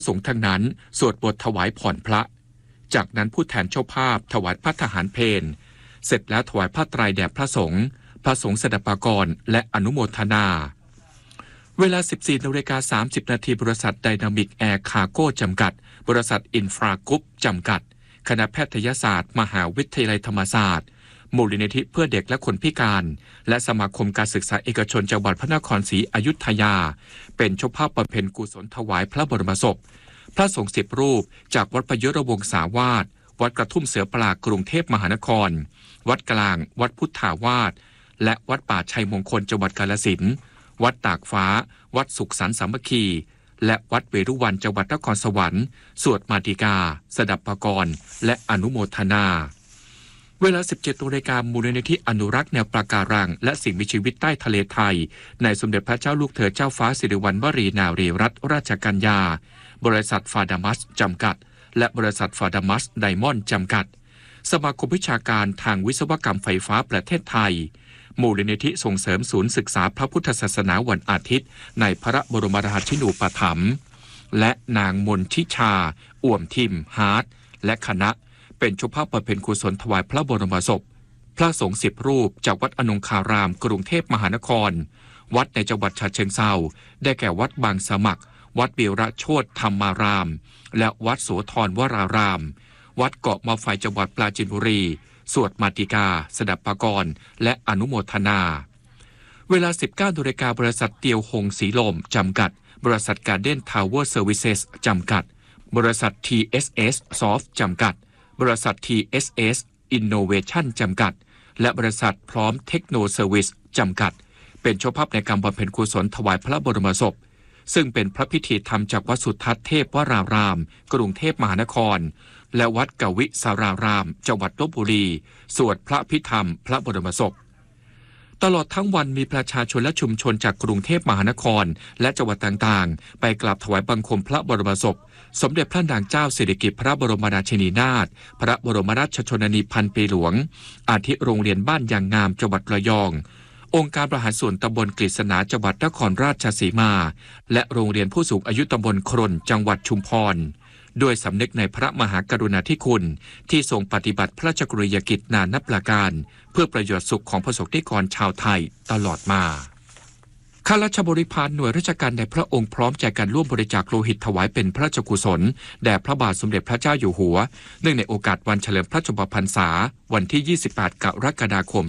สงฆ์ทั้งนั้นสวดบทถวายผ่อนพระจากนั้นผู้แทนเจ้าภาพถวายพัฒหารเพลเสร็จแล้วถวายผ้าไตรแด่พระสงฆ์สดับปกรและอนุโมทนาเวลา 14:30 น.บริษัทไดนามิกแอร์คาร์โก้จำกัดบริษัทอินฟรากรุ๊ปจำกัดคณะแพทยศาสตร์มหาวิทยาลัยธรรมศาสตร์มูลนิธิเพื่อเด็กและคนพิการและสมาคมการศึกษาเอกชนจังหวัดพระนครศรีอยุธยาเป็นเจ้าภาพบำเพ็ญกุศลถวายพระบรมศพพระสงฆ์10 รูปจากวัดพยรวงศาวาสวัดกระทุ่มเสือปลากรุงเทพมหานครวัดกลางวัดพุทธาวาสและวัดป่าชัยมงคลจังหวัดกาฬสินธุ์วัดตากฟ้าวัดสุขสันต์สามัคคีและวัดเวรุวันจังหวัดนครสวรรค์สวดมาติกาสดับปกรและอนุโมทนาเวลา 17 นาฬิกามูลนิธิอนุรักษ์แนวปะการังและสิ่งมีชีวิตใต้ทะเลไทยในสมเด็จพระเจ้าลูกเธอเจ้าฟ้าสิริวัณวรีนารีรัตนราชกัญญาบริษัทฟาดามัสจำกัดและบริษัทฟาดามัสไดมอนด์จำกัดสมาคมวิชาการทางวิศวกรรมไฟฟ้าประเทศไทยมูลนิธิส่งเสริมศูนย์ศึกษาพระพุทธศาสนาวันอาทิตย์ในพระบรมราชินูปถัมภ์และนางมนทิชาอ่วมทิมฮาร์ดและคณะเป็นเจ้าภาพบำเพ็ญกุศลถวายพระบรมศพพระสงฆ์10 รูปจากวัดอนงคารามกรุงเทพมหานครวัดในจังหวัดฉะเชิงเทราได้แก่วัดบางสมัครวัดเบียระโชติธรรมารามและวัดโสธรวรารามวัดเกาะมะไฟจังหวัดปราจีนบุรีสวดมาติกาสดับปกรและอนุโมทนาเวลา 19 นาฬิกาบริษัทเตียวหงสีลมจำกัดบริษัทการ์เด้นทาวเวอร์เซอร์วิเซสจำกัดบริษัท TSS Soft จำกัดบริษัท TSS Innovation จำกัดและบริษัทพร้อมเทคโนเซอร์วิสจำกัดเป็นเจ้าภาพในการบำเพ็ญกุศลถวายพระบรมศพซึ่งเป็นพระพิธีธรรมจากวัดสุทัศน์เทพวรารามกรุงเทพมหานครและวัดกวิสารารามจังหวัดลพบุรีสวดพระพิธรรมพระบรมศพตลอดทั้งวันมีประชาชนและชุมชนจากกรุงเทพมหานครและจังหวัดต่างๆไปกราบถวายบังคมพระบรมศพสมเด็จพระนางเจ้าสิริกิติ์พระบรมราชินีนาถพระบรมราชชนนีพันปีหลวงอาทิโรงเรียนบ้านยางงามจังหวัดระยององค์การบริหารส่วนตำบลกฤษณาจังหวัดนครราชสีมาและโรงเรียนผู้สูงอายุตำบลครนจังหวัดชุมพรด้วยสำนึกในพระมหากรุณาธิคุณที่ทรงปฏิบัติพระราชกรณียกิจนานับประการเพื่อประโยชน์สุขของประสบนิกรชาวไทยตลอดมาข้าราชบริพารหน่วยราชการในพระองค์พร้อมใจกันร่วมบริจาคโลหิตถวายเป็นพระราชกุศลแด่พระบาทสมเด็จพระเจ้าอยู่หัวเนื่องในโอกาสวันเฉลิมพระชนมพรรษาวันที่ 28 กรกฎาคม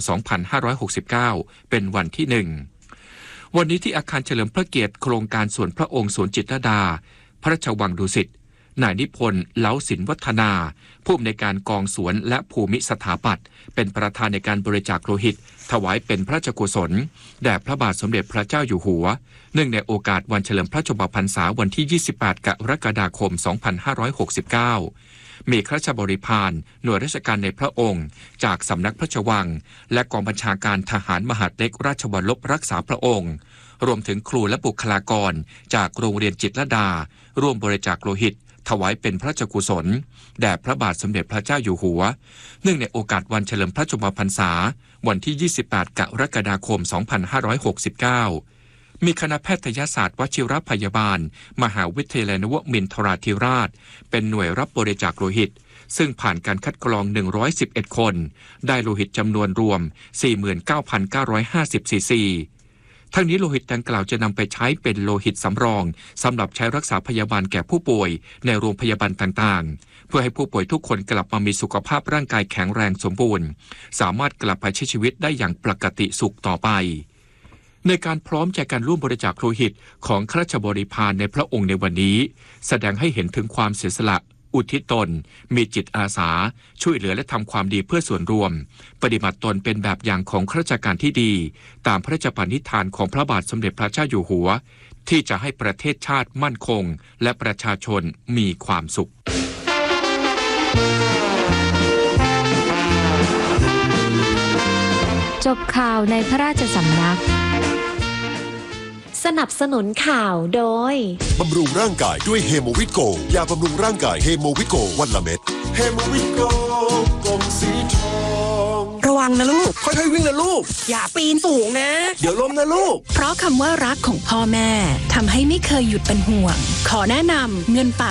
2569 เป็นวันที่ 1วันนี้ที่อาคารเฉลิมพระเกียรติโครงการสวนพระองค์สวนจิตรลดาพระราชวังดุสิตนายนิพนธ์เล้าศิลวัฒนาผู้อำนวยการกองสวนและภูมิสถาปัตย์เป็นประธานในการบริจาคโลหิตถวายเป็นพระราชกุศลแด่พระบาทสมเด็จพระเจ้าอยู่หัวเนื่องในโอกาสวันเฉลิมพระชนมพรรษาวันที่ 28 กรกฎาคม 2569 มีข้าราชบริพารหน่วยราชการในพระองค์จากสำนักพระราชวังและกองบัญชาการทหารมหาดเล็กราชวัลลบรักษาพระองค์รวมถึงครูและบุคลากรจากโรงเรียนจิตรลดาร่วมบริจาคโลหิตถวายเป็นพระราชกุศลแด่พระบาทสมเด็จพระเจ้าอยู่หัวเนื่องในโอกาสวันเฉลิมพระชนมพรรษาวันที่ 28 กรกฎาคม 2569 มีคณะแพทยศาสตร์วชิรพยาบาลมหาวิทยาลัยนวมินทราธิราชเป็นหน่วยรับบริจาคโลหิตซึ่งผ่านการคัดกรอง111คนได้โลหิตจำนวนรวม 49,950 ซีซีทั้งนี้โลหิตดังกล่าวจะนำไปใช้เป็นโลหิตสำรองสำหรับใช้รักษาพยาบาลแก่ผู้ป่วยในโรงพยาบาลต่างๆเพื่อให้ผู้ป่วยทุกคนกลับมามีสุขภาพร่างกายแข็งแรงสมบูรณ์สามารถกลับไปใช้ชีวิตได้อย่างปกติสุขต่อไปในการพร้อมใจกันร่วมบริจาคโลหิตของข้าราชบริพารในพระองค์ในวันนี้แสดงให้เห็นถึงความเสียสละอุทิศตนมีจิตอาสาช่วยเหลือและทำความดีเพื่อส่วนรวมปฏิบัติตนเป็นแบบอย่างของข้าราชการที่ดีตามพระราชปณิธานของพระบาทสมเด็จพระเจ้าอยู่หัวที่จะให้ประเทศชาติมั่นคงและประชาชนมีความสุขจบข่าวในพระราชสำนักสนับสนุนข่าวโดยบำรุงร่างกายด้วยเฮโมวิโกยาบำรุงร่างกายเฮโมวิโกวันละเม็ดเฮโมวิโกกลมสีทองระวังวังนะลูกค่อยๆวิ่งนะลูกอย่าปีนสูงนะเดี๋ยวล้มนะลูกเพราะคำว่ารักของพ่อแม่ทำให้ไม่เคยหยุดเป็นห่วง ขอแนะนำเงินฝาก